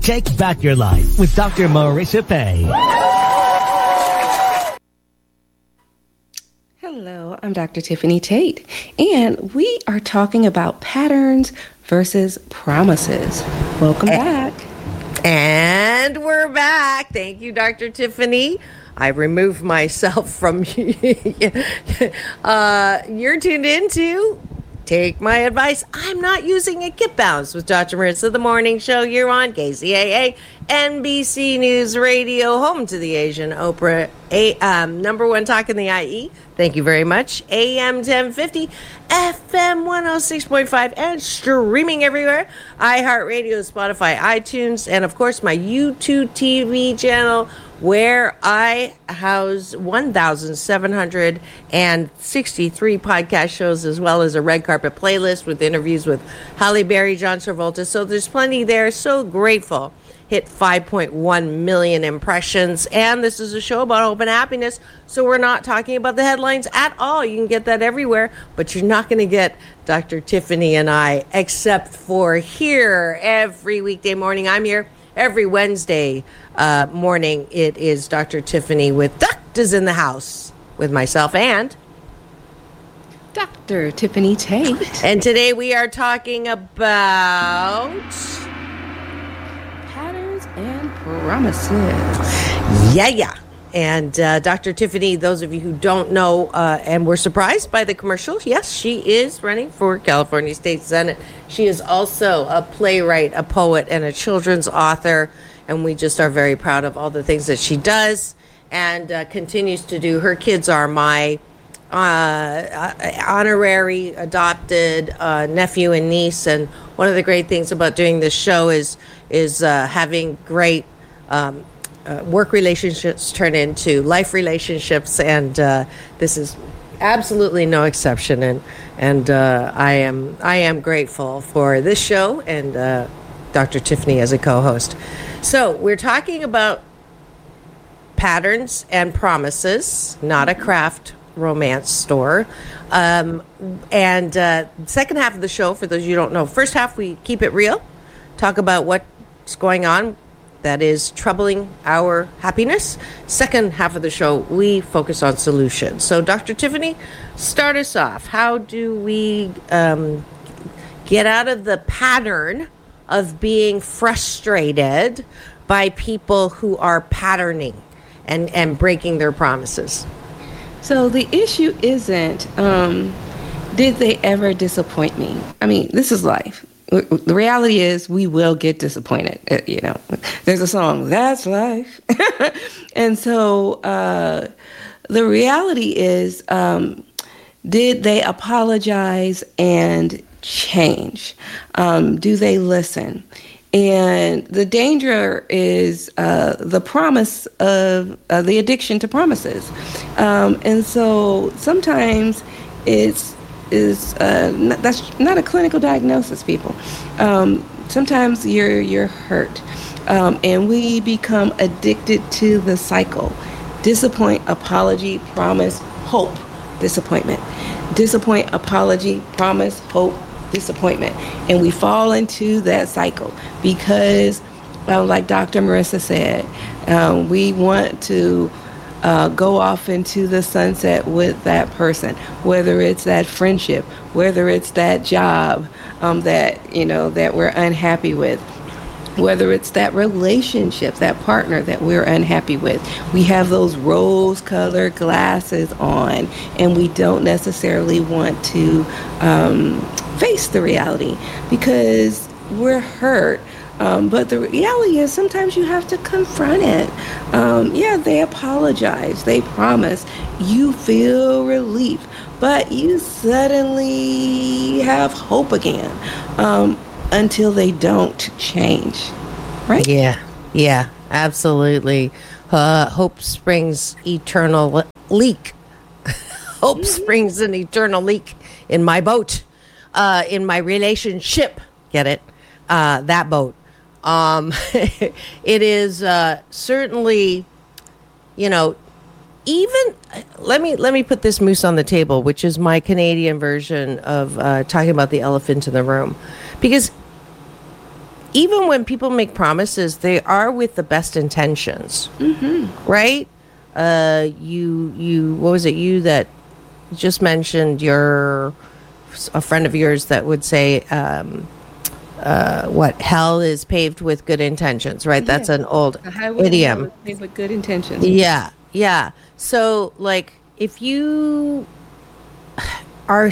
Take back your life with Dr. Marissa Pay. Hello, I'm Dr. Tiffany Tate, and we are talking about patterns versus promises. Welcome back. And we're back. Thank you, Dr. Tiffany. I removed myself from you're tuned into Take My Advice. I'm Not Using It. Get Balanced with Dr. Marissa, the morning show here on KCAA, NBC News Radio, home to the Asian Oprah, number one talk in the IE. Thank you very much. AM 1050, FM 106.5, and streaming everywhere. iHeartRadio, Spotify, iTunes, and of course my YouTube TV channel, where I house 1,763 podcast shows, as well as a red carpet playlist with interviews with Halle Berry, John Travolta. So there's plenty there. So grateful. Hit 5.1 million impressions. And this is a show about hope and happiness. So we're not talking about the headlines at all. You can get that everywhere. But you're not going to get Dr. Tiffany and I, except for here every weekday morning. I'm here every Wednesday morning. It is Dr. Tiffany with Doctors in the House with myself and Dr. Tiffany Tate. And today we are talking about patterns and promises. Yeah. And Dr. Tiffany, those of you who don't know and were surprised by the commercial, yes, she is running for California State Senate. She is also a playwright, a poet, and a children's author. And we just are very proud of all the things that she does and continues to do. Her kids are my honorary adopted nephew and niece. And one of the great things about doing this show is having great work relationships turn into life relationships, and this is absolutely no exception. And I am grateful for this show and Dr. Tiffany as a co-host. So we're talking about patterns and promises, not a craft romance store. And second half of the show, for those of you who don't know, first half we keep it real, talk about what's going on that is troubling our happiness. Second half of the show, we focus on solutions. So Dr. Tiffany, start us off. How do we get out of the pattern of being frustrated by people who are patterning and breaking their promises? So the issue isn't, did they ever disappoint me? I mean, this is life. The reality is we will get disappointed. There's a song, That's Life. And so the reality is, did they apologize and change? Do they listen? And the danger is the promise of the addiction to promises. And so sometimes that's not a clinical diagnosis, people. Sometimes you're hurt, and we become addicted to the cycle: disappoint, apology, promise, hope, disappointment. Disappoint, apology, promise, hope, disappointment. And we fall into that cycle because, like Dr. Marissa said, we want to go off into the sunset with that person, whether it's that friendship, whether it's that job that we're unhappy with, whether it's that relationship, that partner that we're unhappy with. We have those rose-colored glasses on, and we don't necessarily want to face the reality because we're hurt. But the reality is sometimes you have to confront it. They apologize. They promise. You feel relief. But you suddenly have hope again until they don't change. Right? Yeah, absolutely. Hope springs eternal leak. Hope springs an eternal leak in my boat, in my relationship. Get it? That boat. It is certainly, even let me put this moose on the table, which is my Canadian version of talking about the elephant in the room, because even when people make promises, they are with the best intentions, right? What was it? You that just mentioned a friend of yours that would say, what hell is paved with good intentions, right? That's an old idiom. Paved with good intentions. Yeah, yeah. So, like, if you are,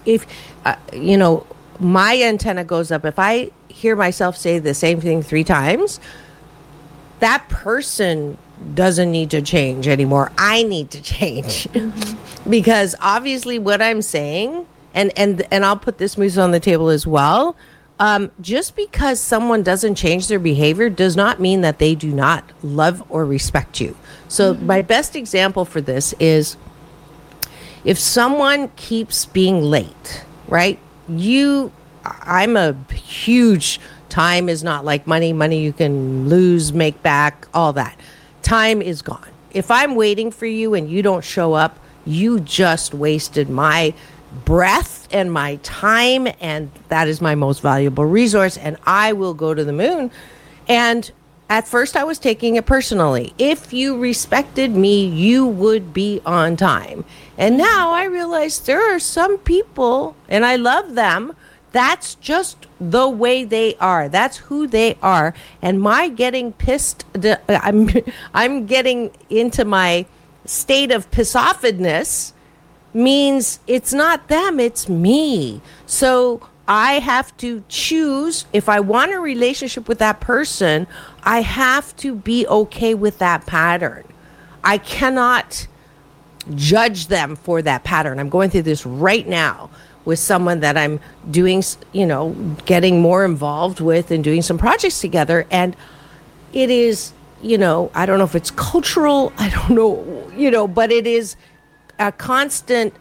my antenna goes up if I hear myself say the same thing 3 times, that person doesn't need to change anymore. I need to change because obviously what I'm saying, and I'll put this moose on the table as well. Just because someone doesn't change their behavior does not mean that they do not love or respect you. So my best example for this is if someone keeps being late, right? I'm a huge, time is not like money. Money you can lose, make back, all that. Time is gone. If I'm waiting for you and you don't show up, you just wasted my breath and my time, and that is my most valuable resource, and I will go to the moon. And at first I was taking it personally. If you respected me, you would be on time. And now I realize there are some people, and I love them, that's just the way they are. That's who they are. And my getting pissed, I'm getting into my state of piss-offedness means it's not them, it's me. So I have to choose. If I want a relationship with that person, I have to be okay with that pattern. I cannot judge them for that pattern. I'm going through this right now with someone that I'm doing, getting more involved with and doing some projects together. And it is, I don't know if it's cultural, I don't know, but it is a constant,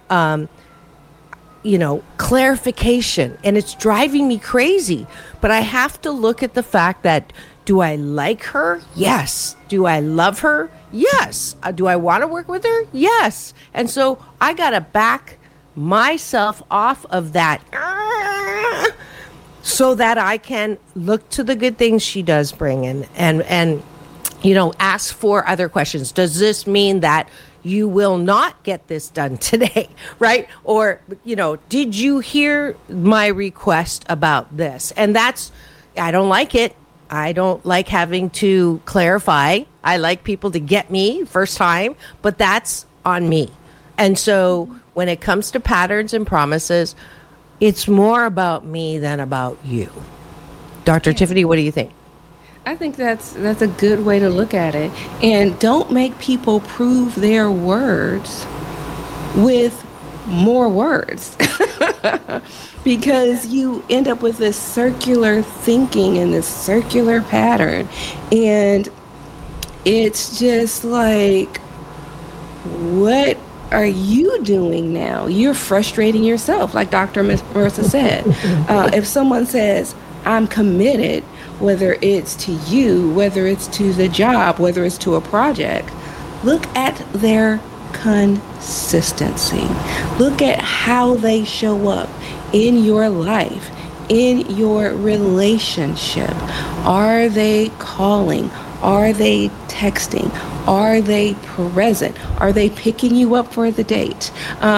clarification, and it's driving me crazy. But I have to look at the fact that, do I like her? Yes. Do I love her? Yes. Do I want to work with her? Yes. And so I got to back myself off of that so that I can look to the good things she does bring and ask for other questions. Does this mean that you will not get this done today, right? Or, did you hear my request about this? And I don't like it. I don't like having to clarify. I like people to get me first time, but that's on me. And so when it comes to patterns and promises, it's more about me than about you. Dr. Tiffany, what do you think? I think that's a good way to look at it. And don't make people prove their words with more words. Because you end up with this circular thinking and this circular pattern. And it's just like, what are you doing now? You're frustrating yourself, like Dr. Marissa said. If someone says, I'm committed, whether it's to you, whether it's to the job, whether it's to a project, look at their consistency. Look at how they show up in your life, in your relationship. Are they calling? Are they texting? Are they present? Are they picking you up for the date?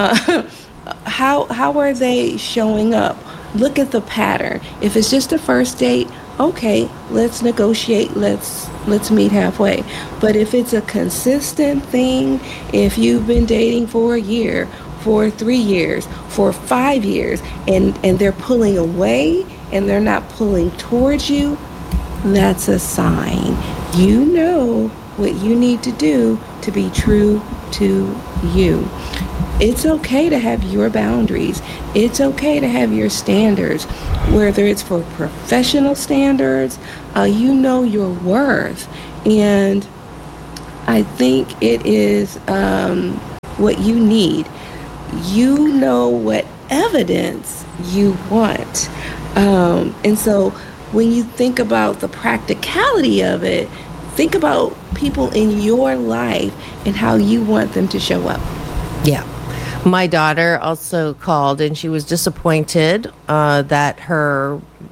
How are they showing up? Look at the pattern. If it's just a first date, okay, let's negotiate. Let's meet halfway. But if it's a consistent thing, if you've been dating for a year, for 3 years, for 5 years, and they're pulling away and they're not pulling towards you, that's a sign. You know what you need to do to be true to you. It's okay to have your boundaries. It's okay to have your standards, whether it's for professional standards, you know your worth. And I think it is what you need. You know what evidence you want. And so when you think about the practicality of it, think about people in your life and how you want them to show up. Yeah. My daughter also called, and she was disappointed that her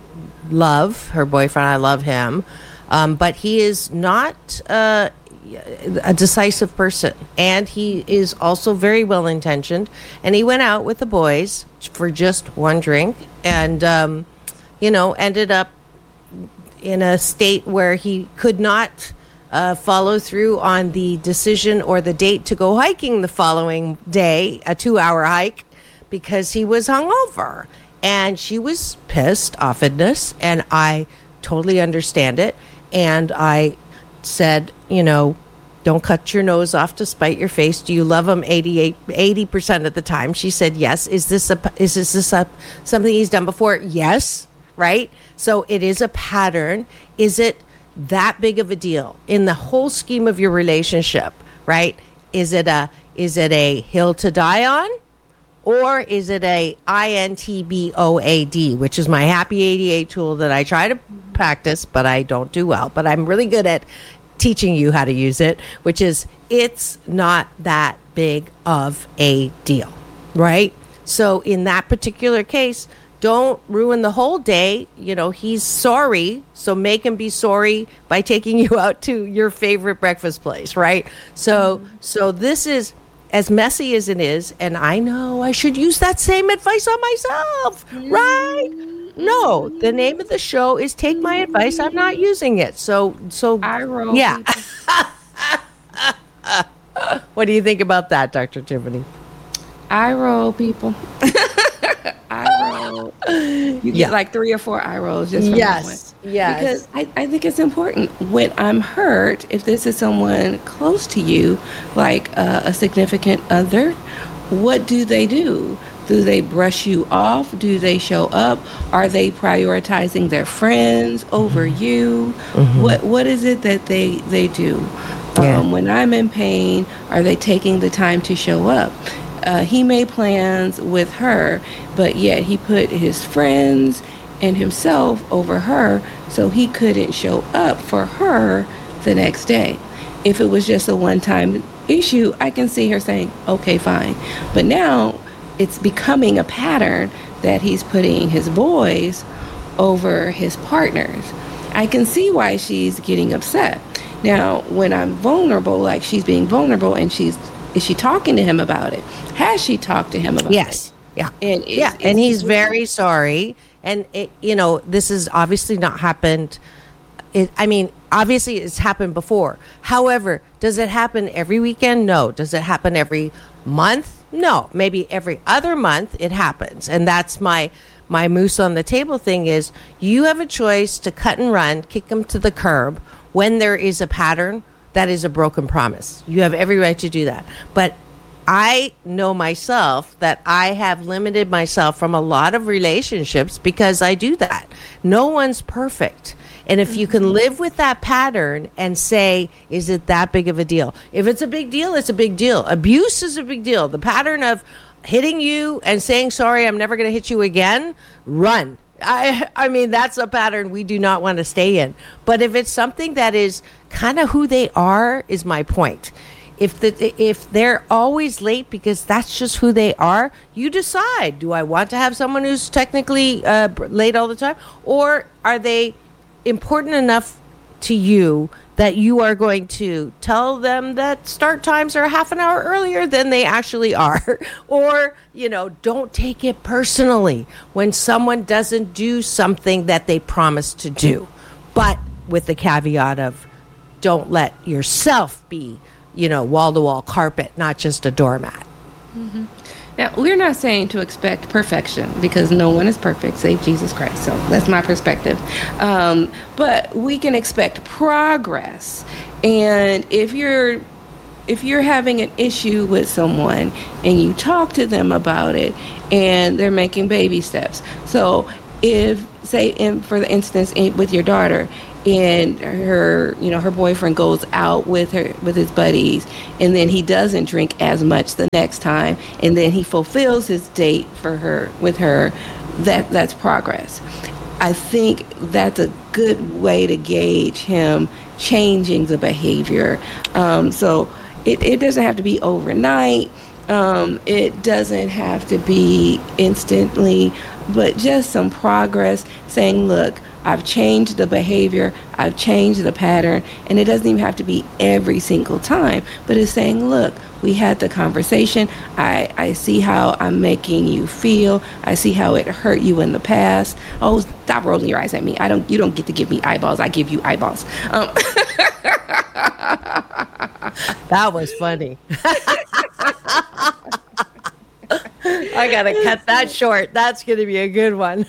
love her boyfriend. I love him. But he is not a decisive person. And he is also very well-intentioned. And he went out with the boys for just one drink and, ended up in a state where he could not follow through on the decision or the date to go hiking the following day, a 2-hour hike, because he was hungover. And she was pissed offness, and I totally understand it. And I said, don't cut your nose off to spite your face. Do you love him 80% of the time? She said, yes. Is this something he's done before? Yes. Right. So it is a pattern. Is it that big of a deal in the whole scheme of your relationship? Right. Is it a hill to die on? Or is it a INTBOAD, which is my Happy 88 tool that I try to practice, but I don't do well. But I'm really good at teaching you how to use it, which is it's not that big of a deal, right? So in that particular case, don't ruin the whole day. He's sorry, so make him be sorry by taking you out to your favorite breakfast place, right? So this is as messy as it is, and I know I should use that same advice on myself, right? No, the name of the show is Take My Advice. I'm not using it. So I roll. Yeah. What do you think about that, Dr. Tiffany? I roll, people. I roll. You get like 3 or 4 eye rolls just from that one. Yes. Because I think it's important when I'm hurt, if this is someone close to you, like a significant other, what do? Do they brush you off? Do they show up? Are they prioritizing their friends over you? Mm-hmm. What is it that they do? Yeah. When I'm in pain, are they taking the time to show up? He made plans with her, but yet he put his friends and himself over her, so he couldn't show up for her the next day. If it was just a one-time issue, I can see her saying, okay, fine. But now it's becoming a pattern that he's putting his boys over his partners. I can see why she's getting upset. Now, when I'm vulnerable, like she's being vulnerable, and is she talking to him about it? Has she talked to him about it? Yes. Yeah. And he's very sorry. And this has obviously not happened. Obviously it's happened before. However, does it happen every weekend? No. Does it happen every month? No. Maybe every other month it happens. And that's my moose on the table thing is you have a choice to cut and run, kick them to the curb when there is a pattern that is a broken promise. You have every right to do that. But I know myself that I have limited myself from a lot of relationships because I do that. No one's perfect. And if you can live with that pattern and say, is it that big of a deal? If it's a big deal, it's a big deal. Abuse is a big deal. The pattern of hitting you and saying, sorry, I'm never going to hit you again, run. I mean, that's a pattern we do not want to stay in. But if it's something that is kind of who they are, is my point. If they're always late because that's just who they are, you decide, do I want to have someone who's technically late all the time? Or are they important enough to you that you are going to tell them that start times are half an hour earlier than they actually are? Or, don't take it personally when someone doesn't do something that they promised to do. But with the caveat of don't let yourself be wall-to-wall carpet, not just a doormat. Mm-hmm. Now, we're not saying to expect perfection because no one is perfect, save Jesus Christ. So that's my perspective. But we can expect progress. And if you're having an issue with someone and you talk to them about it and they're making baby steps. So if, say, for the instance, with your daughter, and her boyfriend goes out with his buddies, and then he doesn't drink as much the next time, and then he fulfills his date with her, that's progress. I think that's a good way to gauge him changing the behavior. So it doesn't have to be overnight. It doesn't have to be instantly, but just some progress saying, look, I've changed the behavior, I've changed the pattern, and it doesn't even have to be every single time, but it's saying, look, we had the conversation. I see how I'm making you feel. I see how it hurt you in the past. Oh, stop rolling your eyes at me. You don't get to give me eyeballs. I give you eyeballs. That was funny. I gotta cut that short. That's gonna be a good one.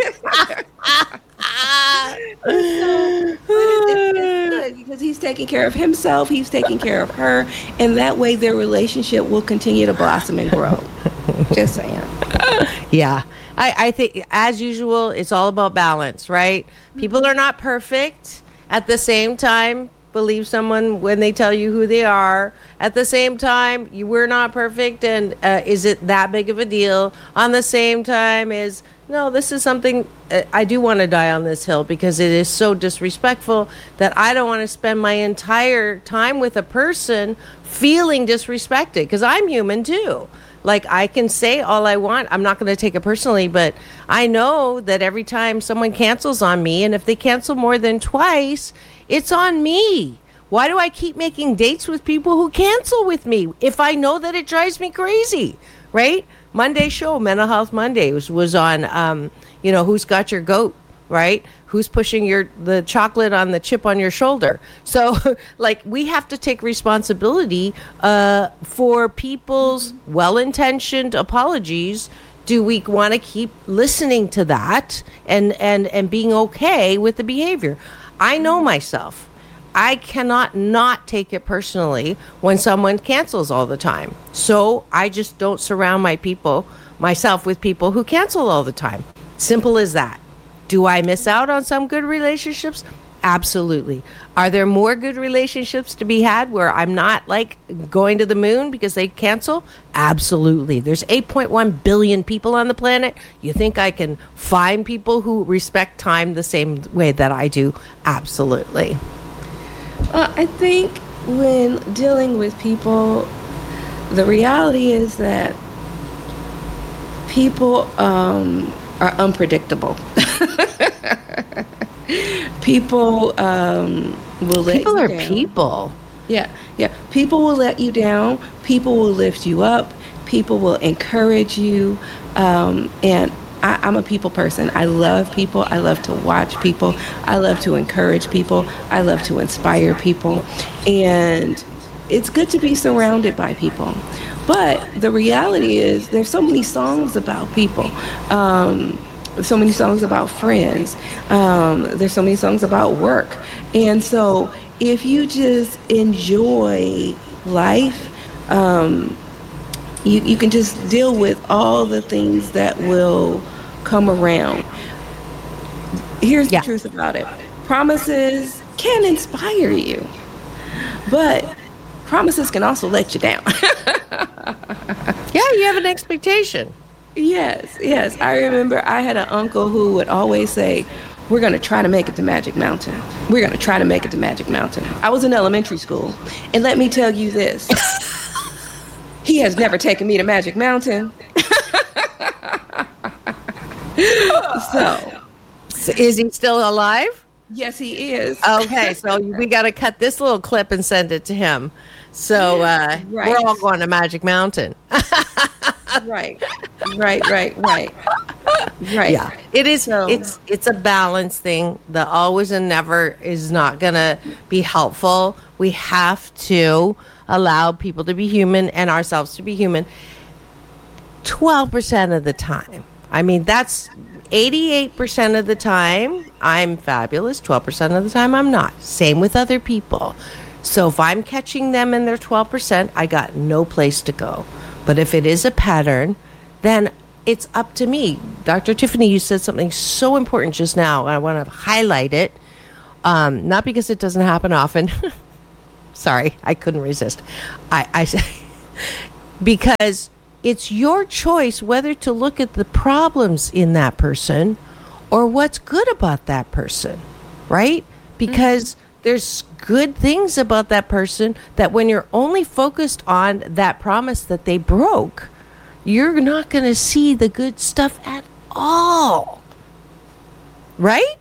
It's good because he's taking care of himself, he's taking care of her, and that way their relationship will continue to blossom and grow. Just saying. Yeah. I think, as usual, it's all about balance, right? People are not perfect. At the same time, believe someone when they tell you who they are. At the same time, we're not perfect, and is it that big of a deal? On the same time is, no, this is something I do want to die on this hill because it is so disrespectful that I don't want to spend my entire time with a person feeling disrespected, because I'm human too. Like, I can say all I want. I'm not going to take it personally, but I know that every time someone cancels on me, and if they cancel more than twice, it's on me. Why do I keep making dates with people who cancel with me if I know that it drives me crazy, right? Monday show, Mental Health Monday, was on, who's got your goat, right? Who's pushing the chocolate on the chip on your shoulder? So, like, we have to take responsibility for people's well-intentioned apologies. Do we want to keep listening to that and being okay with the behavior? I know myself. I cannot not take it personally when someone cancels all the time. So I just don't surround myself with people who cancel all the time. Simple as that. Do I miss out on some good relationships? Absolutely. Are there more good relationships to be had where I'm not like going to the moon because they cancel? Absolutely. There's 8.1 billion people on the planet. You think I can find people who respect time the same way that I do? Absolutely. I think when dealing with people, the reality is that people are unpredictable. People will let people you are down. people. Yeah. People will let you down. People will lift you up. People will encourage you. And I'm a people person. I love people. I love to watch people. I love to encourage people. I love to inspire people. And it's good to be surrounded by people. But the reality is there's so many songs about people. So many songs about friends. There's so many songs about work. And so if you just enjoy life, you can just deal with all the things that will come around. Here's the truth about it. Promises can inspire you, but promises can also let you down. Yeah, you have an expectation. Yes. I remember I had an uncle who would always say, we're going to try to make it to Magic Mountain. We're going to try to make it to Magic Mountain. I was in elementary school, and let me tell you this. He has never taken me to Magic Mountain. So, is he still alive? Yes, he is. Okay, so we got to cut this little clip and send it to him. So right. We're all going to Magic Mountain. Right. Yeah, it is. So, it's a balance thing. The always and never is not going to be helpful. We have to allow people to be human and ourselves to be human 12% of the time. I mean, that's 88% of the time I'm fabulous, 12% of the time I'm not. Same with other people. So if I'm catching them in their 12%, I got no place to go. But if it is a pattern, then it's up to me. Dr. Tiffany, you said something so important just now, and I want to highlight it. Not because it doesn't happen often. Sorry, I couldn't resist. I because it's your choice whether to look at the problems in that person or what's good about that person, right? Because there's good things about that person that when you're only focused on that promise that they broke, you're not going to see the good stuff at all. Right?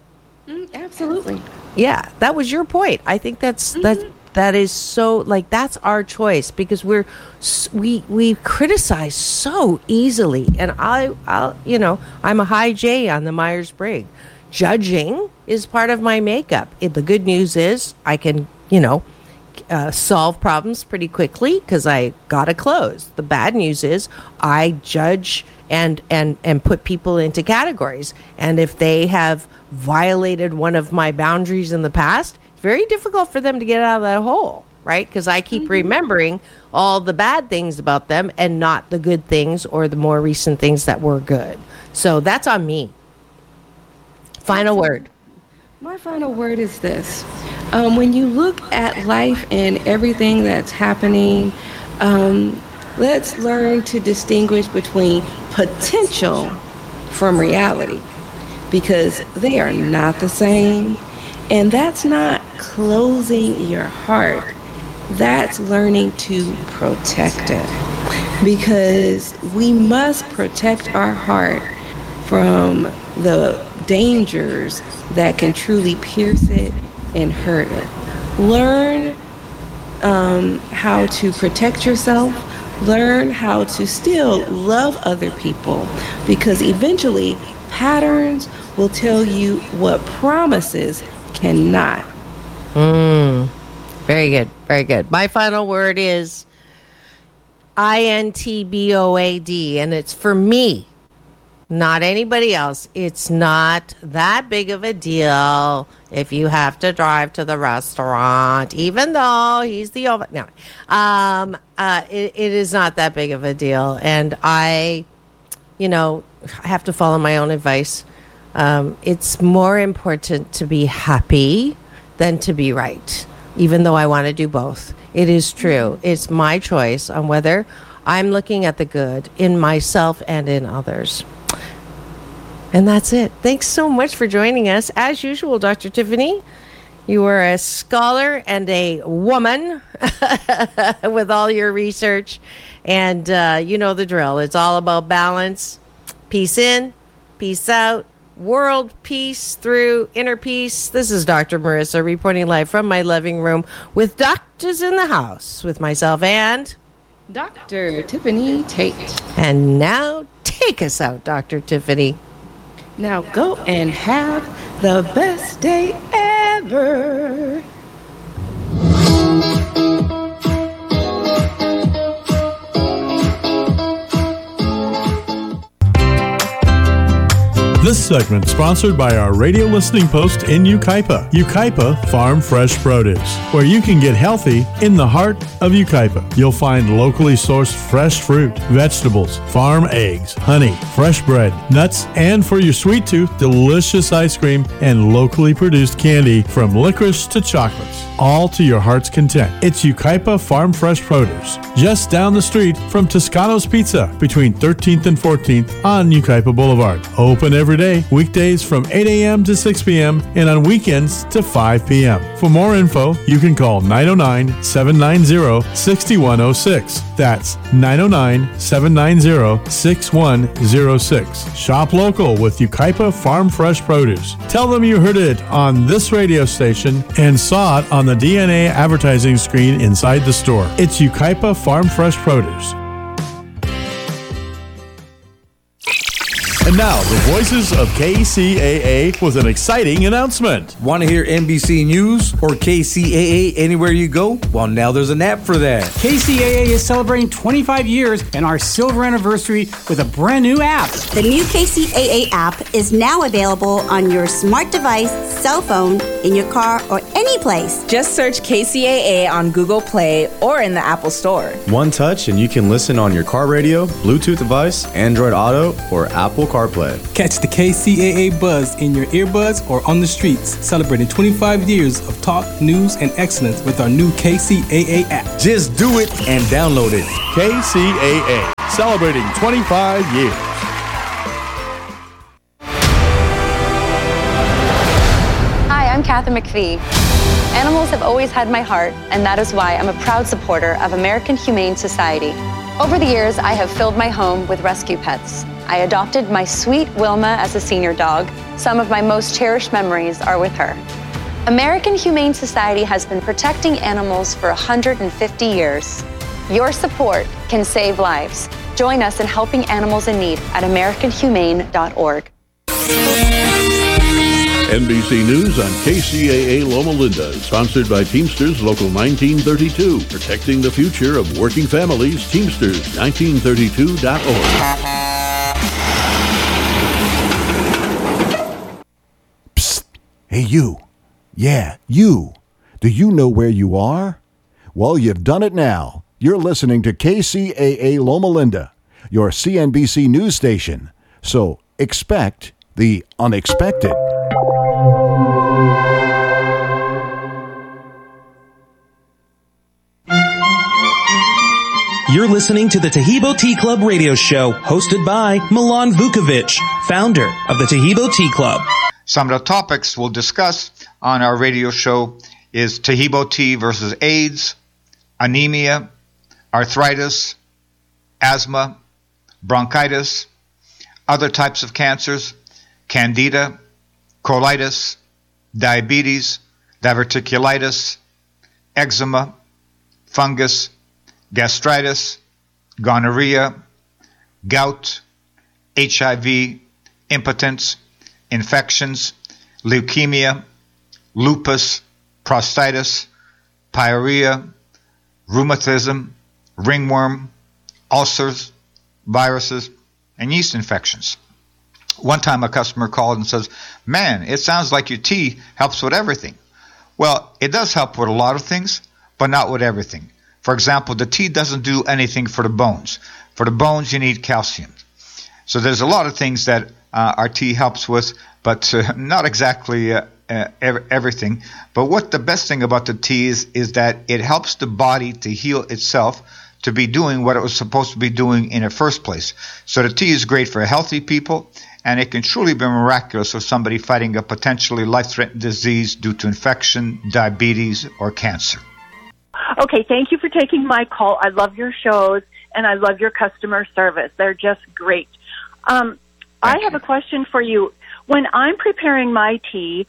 Absolutely. Yeah, that was your point. I think that is so, like, that's our choice, because we criticize so easily, and I'll I'm a high J on the Myers-Briggs. Judging is part of my makeup. The good news is I can solve problems pretty quickly because I got a close. The bad news is I judge and put people into categories, and if they have violated one of my boundaries in the past, it's very difficult for them to get out of that hole, right? Because I keep remembering all the bad things about them and not the good things or the more recent things that were good. So that's on me. Final word. My final word is this. When you look at life and everything that's happening, let's learn to distinguish between potential from reality, because they are not the same. And that's not closing your heart. That's learning to protect it, because we must protect our heart from the dangers that can truly pierce it and hurt it. Learn how to protect yourself. Learn how to still love other people, because eventually patterns will tell you what promises cannot. Very good. Very good. My final word is INTBOAD, and it's for me, not anybody else. It's not that big of a deal if you have to drive to the restaurant, even though he's the over. No, it is not that big of a deal, and I have to follow my own advice. It's more important to be happy than to be right, even though I want to do both. It is true. It's my choice on whether I'm looking at the good in myself and in others. And that's it. Thanks so much for joining us. As usual, Dr. Tiffany, you are a scholar and a woman with all your research. And you know the drill. It's all about balance. Peace in, peace out, world peace through inner peace. This is Dr. Marissa reporting live from my living room with doctors in the house, with myself and Dr. Tiffany Tate. And now take us out, Dr. Tiffany. Now go and have the best day ever. This segment sponsored by our radio listening post in Yucaipa. Yucaipa Farm Fresh Produce, where you can get healthy in the heart of Yucaipa. You'll find locally sourced fresh fruit, vegetables, farm eggs, honey, fresh bread, nuts, and for your sweet tooth, delicious ice cream and locally produced candy from licorice to chocolates, all to your heart's content. It's Yucaipa Farm Fresh Produce, just down the street from Toscano's Pizza between 13th and 14th on Yucaipa Boulevard. Open every day, weekdays from 8 a.m. to 6 p.m. and on weekends to 5 p.m. For more info, you can call 909-790-6106. That's 909-790-6106. Shop local with Yucaipa Farm Fresh Produce. Tell them you heard it on this radio station and saw it on the DNA advertising screen inside the store. It's Yucaipa Farm Fresh Produce. And now, the voices of KCAA with an exciting announcement. Want to hear NBC News or KCAA anywhere you go? Well, now there's an app for that. KCAA is celebrating 25 years and our silver anniversary with a brand new app. The new KCAA app is now available on your smart device, cell phone, in your car, or any place. Just search KCAA on Google Play or in the Apple Store. One touch and you can listen on your car radio, Bluetooth device, Android Auto, or Apple CarPlay. Catch the KCAA buzz in your earbuds or on the streets, celebrating 25 years of talk, news, and excellence with our new KCAA app. Just do it and download it. KCAA, celebrating 25 years. Hi, I'm Kathy McPhee. Animals have always had my heart, and that is why I'm a proud supporter of American Humane Society. Over the years, I have filled my home with rescue pets. I adopted my sweet Wilma as a senior dog, Some of my most cherished memories are with her. American Humane Society has been protecting animals for 150 years. Your support can save lives. Join us in helping animals in need at AmericanHumane.org. NBC News on KCAA Loma Linda, sponsored by Teamsters Local 1932, protecting the future of working families. Teamsters1932.org. Psst. Hey, you. Yeah, you. Do you know where you are? Well, you've done it now. You're listening to KCAA Loma Linda, your CNBC news station. So expect the unexpected. You're listening to the Taheebo Tea Club radio show, hosted by Milan Vukovic, founder of the Taheebo Tea Club. Some of the topics we'll discuss on our radio show is Taheebo tea versus AIDS, anemia, arthritis, asthma, bronchitis, other types of cancers, candida, colitis, diabetes, diverticulitis, eczema, fungus, gastritis, gonorrhea, gout, HIV, impotence, infections, leukemia, lupus, prostatitis, pyorrhea, rheumatism, ringworm, ulcers, viruses, and yeast infections. One time a customer called and says, "Man, it sounds like your tea helps with everything." Well, it does help with a lot of things, but not with everything. For example, the tea doesn't do anything for the bones. For the bones, you need calcium. So there's a lot of things that our tea helps with, but not exactly everything. But what the best thing about the tea is that it helps the body to heal itself, to be doing what it was supposed to be doing in the first place. So the tea is great for healthy people, and it can truly be miraculous for somebody fighting a potentially life-threatening disease due to infection, diabetes, or cancer. Okay, thank you for taking my call. I love your shows, and I love your customer service. They're just great. I have a question for you. When I'm preparing my tea,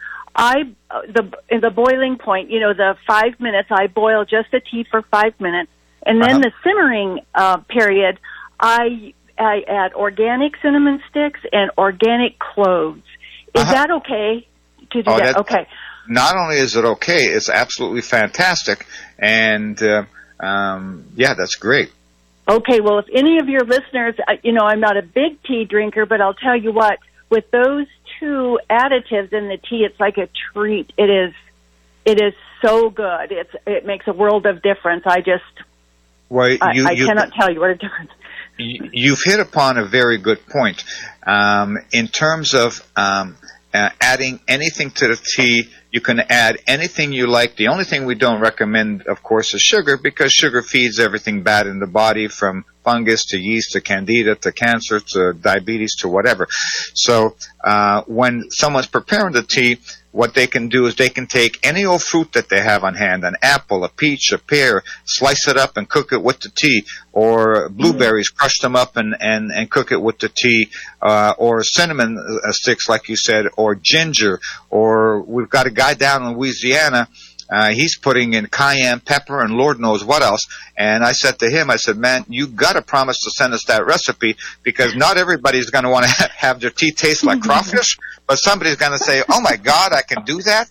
the boiling point, the 5 minutes, I boil just the tea for 5 minutes, and then the simmering period, I add organic cinnamon sticks and organic cloves. Is that okay to do that? Okay. Not only is it okay, it's absolutely fantastic, and that's great. Okay, well, if any of your listeners, I'm not a big tea drinker, but I'll tell you what, with those two additives in the tea, it's like a treat. It is so good. It makes a world of difference. I cannot tell you what a difference. You've hit upon a very good point. In terms of adding anything to the tea, you can add anything you like. The only thing we don't recommend, of course, is sugar, because sugar feeds everything bad in the body, from fungus to yeast to candida to cancer to diabetes to whatever. So when someone's preparing the tea, what they can do is they can take any old fruit that they have on hand, an apple, a peach, a pear, slice it up and cook it with the tea, or blueberries, crush them up and cook it with the tea, or cinnamon sticks, like you said, or ginger, or we've got a guy down in Louisiana, he's putting in cayenne pepper and Lord knows what else. And I said to him, I said, "Man, you got to promise to send us that recipe, because not everybody's going to want to have their tea taste like crawfish, but somebody's going to say, oh my God, I can do that."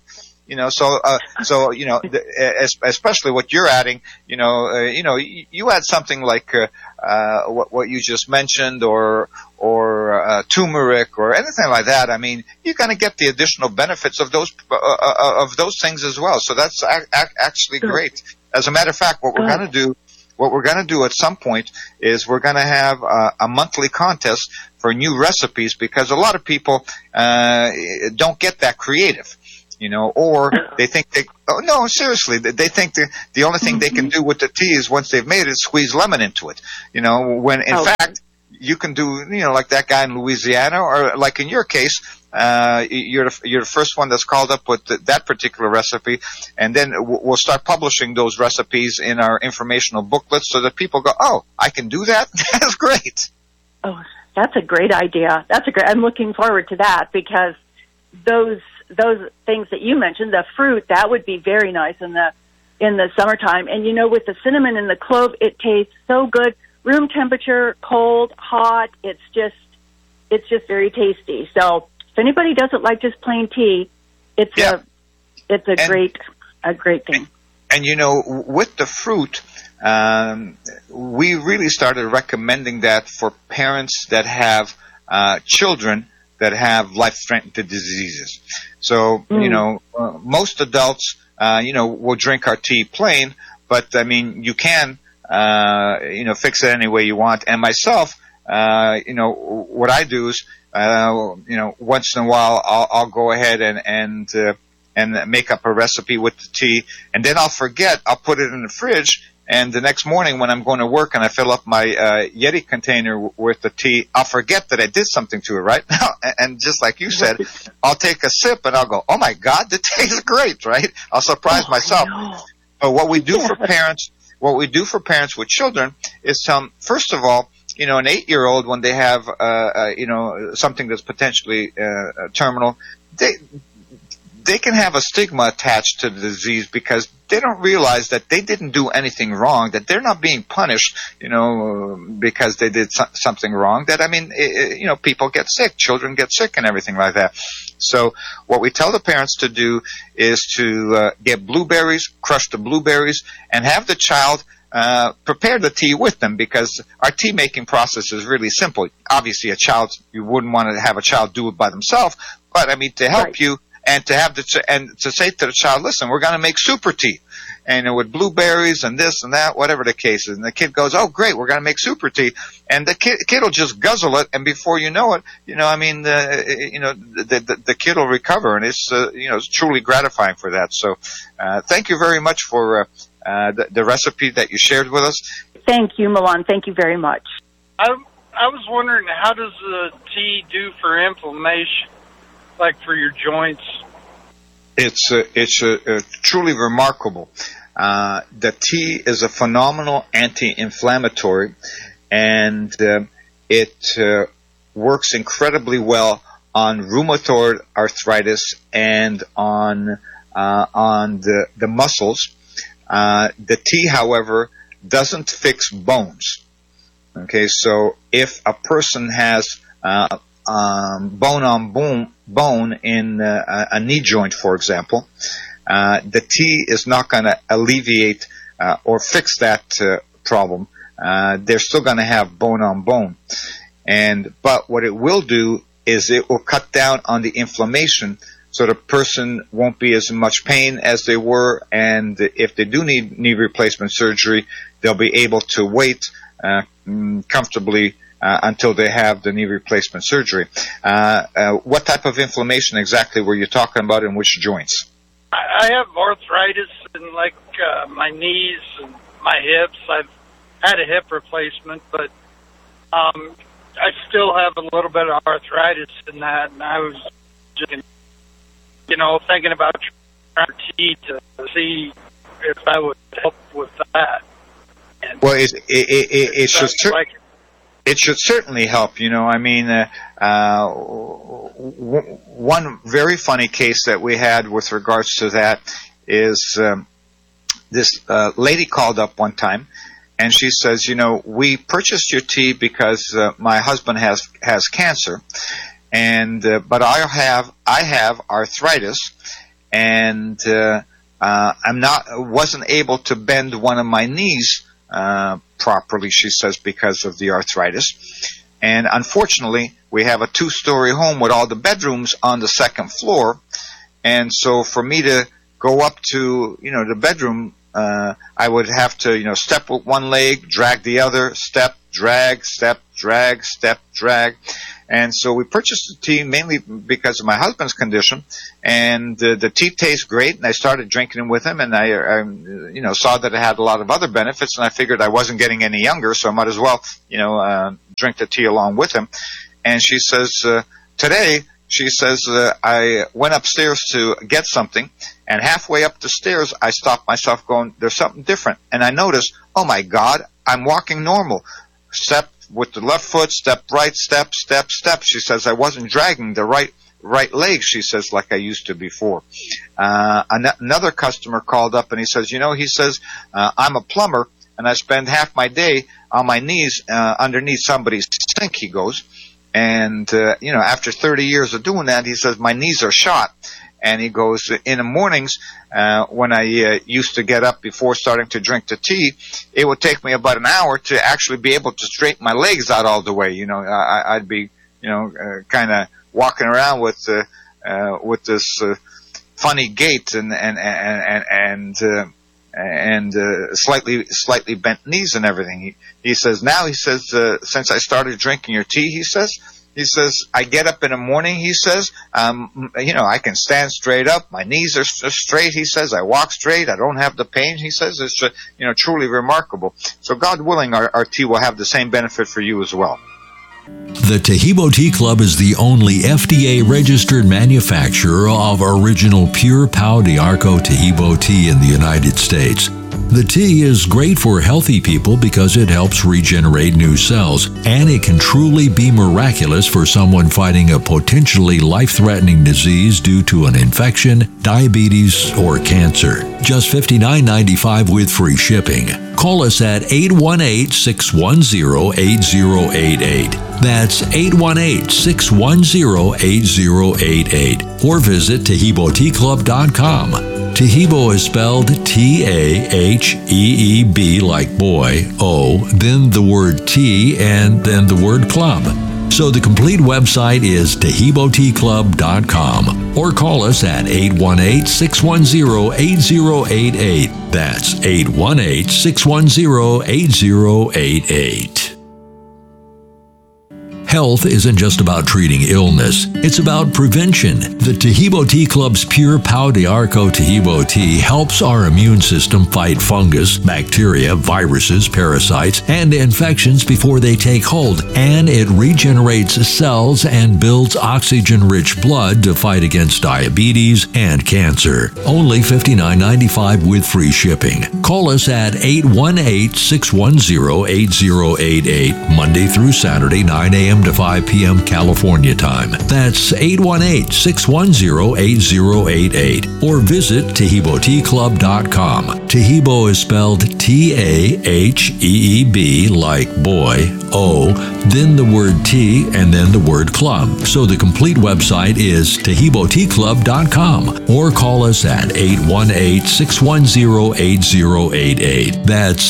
Especially what you're adding, you add something like what you just mentioned, or turmeric or anything like that. I mean, you're going to get the additional benefits of those things as well. So that's actually great. As a matter of fact, what we're going to do at some point is we're going to have a monthly contest for new recipes, because a lot of people don't get that creative. Or they think they think the only thing they can do with the tea is, once they've made it, squeeze lemon into it. When in fact you can do, like that guy in Louisiana, or like in your case, you're the first one that's called up with that particular recipe, and then we'll start publishing those recipes in our informational booklets, so that people go, "Oh, I can do that? That's great." Oh, that's a great idea. I'm looking forward to that, because those things that you mentioned, the fruit, that would be very nice in the summertime. And with the cinnamon and the clove, it tastes so good. Room temperature, cold, hot, it's just very tasty. So if anybody doesn't like just plain tea, it's a great thing. And with the fruit, we really started recommending that for parents that have children that have life-threatening diseases. So, most adults, will drink our tea plain, but you can, fix it any way you want. And myself, what I do is, once in a while, I'll go ahead and make up a recipe with the tea, and then I'll forget. I'll put it in the fridge, and the next morning when I'm going to work and I fill up my Yeti container with the tea, I'll forget that I did something to it, right? And just like you said, I'll take a sip and I'll go, oh my God, that tastes great, right? I'll surprise myself. But what we do for parents with children is tell them, first of all, an 8-year-old, when they have, something that's potentially terminal, they can have a stigma attached to the disease because they don't realize that they didn't do anything wrong, that they're not being punished, because they did something wrong. That, people get sick, children get sick and everything like that. So what we tell the parents to do is to get blueberries, crush the blueberries, and have the child prepare the tea with them, because our tea making process is really simple. Obviously, you wouldn't want to have a child do it by themselves, but to help you, and to have and to say to the child, listen, we're going to make super tea, and with blueberries and this and that, whatever the case is. And the kid goes, oh great, we're going to make super tea, and the kid will just guzzle it, and before you know it, the kid will recover, and it's it's truly gratifying for that. So, thank you very much for the recipe that you shared with us. Thank you, Milan. Thank you very much. I was wondering, how does the tea do for inflammation? Like for your joints? It's truly remarkable. The tea is a phenomenal anti-inflammatory, and it works incredibly well on rheumatoid arthritis and on the muscles. The tea, however, doesn't fix bones. Okay, so if a person has bone on bone in a knee joint, for example, the tea is not going to alleviate or fix that problem. They're still going to have bone on bone, but what it will do is it will cut down on the inflammation, so the person won't be as much pain as they were, and if they do need knee replacement surgery, they'll be able to wait comfortably until they have the knee replacement surgery. What type of inflammation exactly were you talking about, in which joints? I have arthritis in my knees and my hips. I've had a hip replacement, but I still have a little bit of arthritis in that, and I was just, thinking about trying tea to see if that would help with that. And well, it should certainly help. One very funny case that we had with regards to that is this lady called up one time, and she says, we purchased your tea because my husband has cancer, and but I have arthritis, and wasn't able to bend one of my knees properly, she says, because of the arthritis. And unfortunately, we have a 2-story home with all the bedrooms on the second floor. And so for me to go up to, the bedroom, I would have to, step with one leg, drag the other, step, drag, step, drag, step, drag. And so we purchased the tea mainly because of my husband's condition, and the tea tastes great, and I started drinking it with him, and I saw that it had a lot of other benefits, and I figured I wasn't getting any younger, so I might as well, drink the tea along with him. And she says, today, I went upstairs to get something, and halfway up the stairs, I stopped myself going, there's something different. And I noticed, oh my God, I'm walking normal. Step with the left foot, step right, step, step, step. She says I wasn't dragging the right right leg, she says, like I used to before. Another customer called up and he says, I'm a plumber and I spend half my day on my knees underneath somebody's sink, he goes. And, after 30 years of doing that, he says, my knees are shot. And he goes, in the mornings, when I used to get up before starting to drink the tea, it would take me about an hour to actually be able to straighten my legs out all the way. I'd be, kind of walking around with this funny gait and slightly bent knees and everything. He says, since I started drinking your tea, he says, I get up in the morning, he says, I can stand straight up. My knees are straight, he says. I walk straight. I don't have the pain, he says. It's, truly remarkable. So God willing, our tea will have the same benefit for you as well. The Taheebo Tea Club is the only FDA-registered manufacturer of original pure Pau d'Arco Taheebo tea in the United States. The tea is great for healthy people because it helps regenerate new cells, and it can truly be miraculous for someone fighting a potentially life-threatening disease due to an infection, diabetes, or cancer. Just $59.95 with free shipping. Call us at 818-610-8088. That's 818-610-8088. Or visit TaheeboTeaClub.com. Taheebo is spelled T-A-H-E-E-B like boy, O, then the word tea, and then the word club. So the complete website is TaheeboTeaClub.com or call us at 818-610-8088. That's 818-610-8088. Health isn't just about treating illness, it's about prevention. The Taheebo Tea Club's pure Pau d'Arco Taheebo tea helps our immune system fight fungus, bacteria, viruses, parasites, and infections before they take hold, and it regenerates cells and builds oxygen-rich blood to fight against diabetes and cancer. Only $59.95 with free shipping. Call us at 818-610-8088, Monday through Saturday, 9 a.m. to 5 p.m. California time. That's 818-610-8088. Or visit TaheeboTeaClub.com. Taheebo is spelled T-A-H-E-E-B like boy, O, then the word tea, and then the word club. So the complete website is TaheeboTeaClub.com. Or call us at 818-610-8088. That's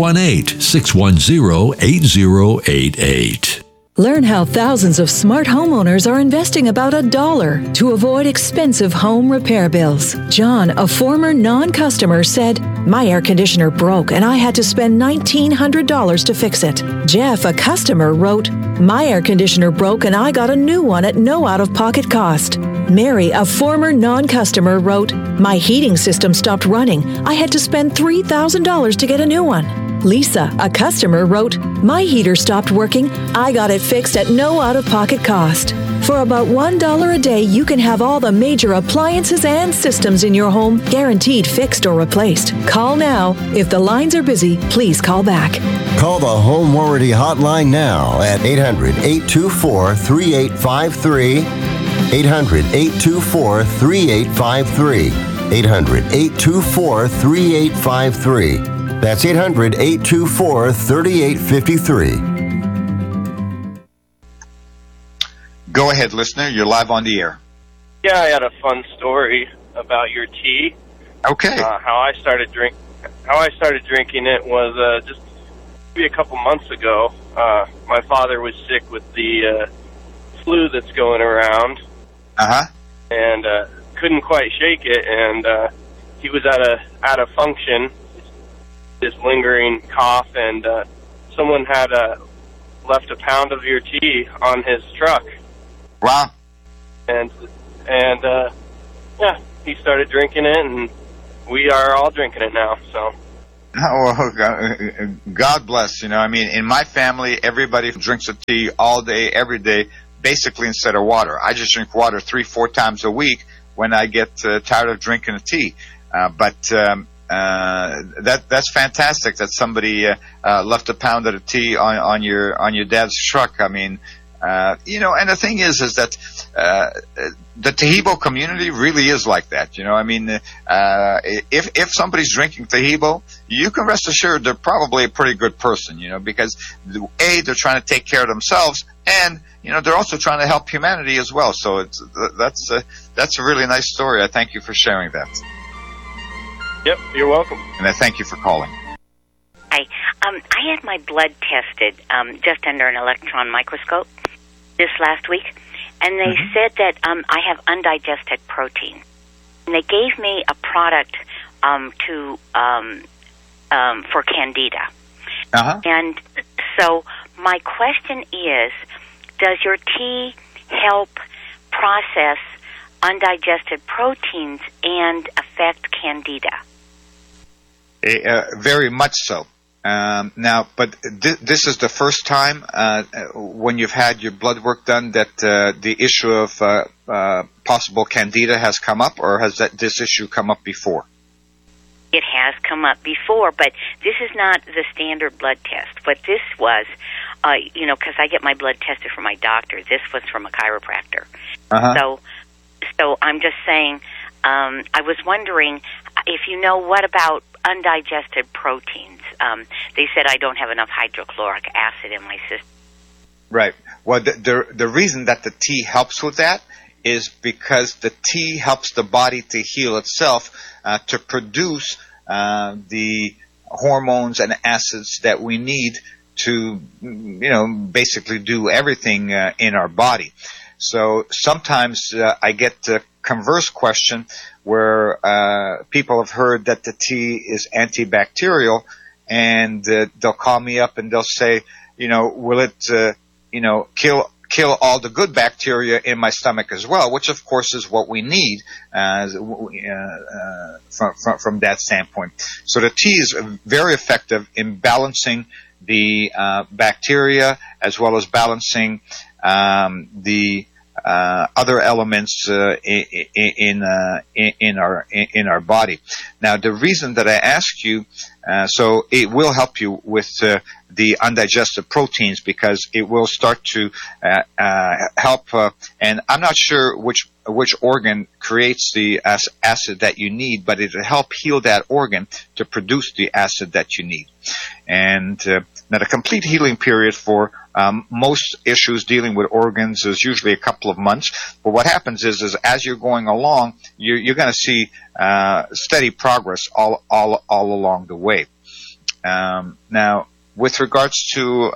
818-610-8088. Learn how thousands of smart homeowners are investing about $1 to avoid expensive home repair bills. John, a former non-customer, said, "My air conditioner broke and I had to spend $1,900 to fix it." Jeff, a customer, wrote, "My air conditioner broke and I got a new one at no out-of-pocket cost." Mary, a former non-customer, wrote, "My heating system stopped running. I had to spend $3,000 to get a new one." Lisa, a customer, wrote, "My heater stopped working. I got it fixed at no out-of-pocket cost." For about $1 a day, you can have all the major appliances and systems in your home guaranteed fixed or replaced. Call now. If the lines are busy, please call back. Call the Home Warranty Hotline now at 800-824-3853. 800-824-3853. 800-824-3853. That's 800-824-3853. Go ahead, listener. You're live on the air. Yeah, I had a fun story about your tea. Okay. How I started drinking it was just maybe a couple months ago. My father was sick with the flu that's going around. And couldn't quite shake it, and he was at a function, this lingering cough, and someone had left a pound of your tea on his truck. Wow. And yeah, he started drinking it, and we are all drinking it now, so. Oh, God bless. I mean, in my family, everybody drinks a tea all day, every day, basically instead of water. I just drink water 3-4 times a week when I get tired of drinking a tea. But that's fantastic that somebody left a pound of tea on your dad's truck. I mean, And the thing is that the Taheebo community really is like that. I mean, if somebody's drinking Taheebo, you can rest assured they're probably a pretty good person, because they're trying to take care of themselves, and they're also trying to help humanity as well. So that's a really nice story. I thank you for sharing that. Yep, you're welcome. And I thank you for calling. Hi. I had my blood tested just under an electron microscope this last week, and they said that I have undigested protein. And they gave me a product for Candida. And so my question is, does your tea help process undigested proteins and affect Candida? Very much so. Now, but this is the first time when you've had your blood work done that the issue of possible Candida has come up, or has this issue come up before? It has come up before, but this is not the standard blood test. What this was, because I get my blood tested from my doctor. This was from a chiropractor. So I'm just saying, I was wondering if what about undigested proteins. They said I don't have enough hydrochloric acid in my system. Right. Well, the reason that the tea helps with that is because the tea helps the body to heal itself, to produce the hormones and acids that we need to, basically do everything in our body. So sometimes I get the converse question where people have heard that the tea is antibacterial, and they'll call me up and they'll say, will it, kill all the good bacteria in my stomach as well, which of course is what we need from that standpoint. So the tea is very effective in balancing the bacteria as well as balancing the other elements in our body. Now, the reason that I asked you, so it will help you with the undigested proteins, because it will start to help. And I'm not sure which organ creates the acid that you need, but it'll help heal that organ to produce the acid that you need. And now, the complete healing period for most issues dealing with organs is usually a couple of months. But what happens is as you're going along, you're going to see steady progress all along the way. Now, with regards to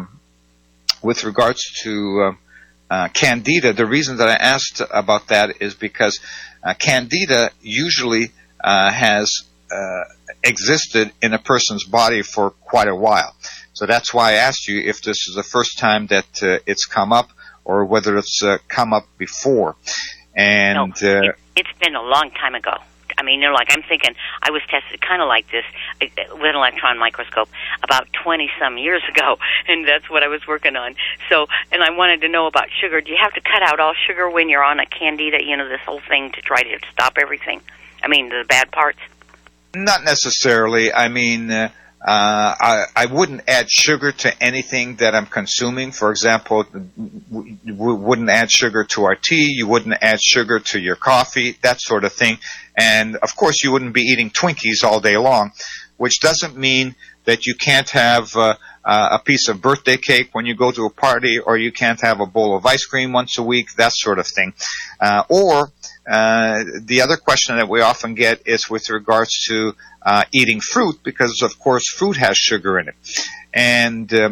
Candida, the reason that I asked about that is because Candida usually has existed in a person's body for quite a while. So that's why I asked you if this is the first time that it's come up, or whether it's come up before. And no, it's been a long time ago. I mean, I'm thinking I was tested kind of like this with an electron microscope about 20-some years ago, and that's what I was working on. So, and I wanted to know about sugar. Do you have to cut out all sugar when you're on a Candida, this whole thing to try to stop everything? I mean, the bad parts? Not necessarily. I mean, I wouldn't add sugar to anything that I'm consuming. For example, we wouldn't add sugar to our tea. You wouldn't add sugar to your coffee, that sort of thing. And, of course, you wouldn't be eating Twinkies all day long, which doesn't mean that you can't have a piece of birthday cake when you go to a party, or you can't have a bowl of ice cream once a week, that sort of thing. Or the other question that we often get is with regards to eating fruit, because of course fruit has sugar in it. And the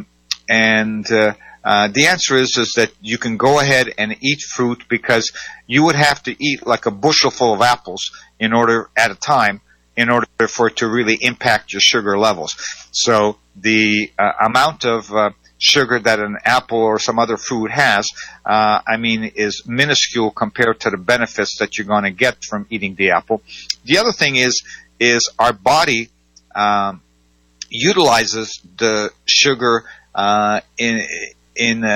answer is that you can go ahead and eat fruit, because you would have to eat like a bushel full of apples at a time in order for it to really impact your sugar levels. So the amount of sugar that an apple or some other food has, is minuscule compared to the benefits that you're going to get from eating the apple. The other thing is our body utilizes the sugar in